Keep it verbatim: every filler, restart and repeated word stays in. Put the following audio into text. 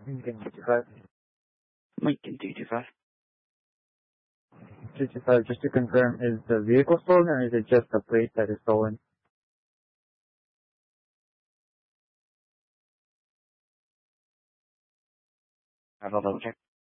Lincoln two two five. Lincoln two two five. two two five, just to confirm, is the vehicle stolen or is it just the plate that is stolen? I'll double check.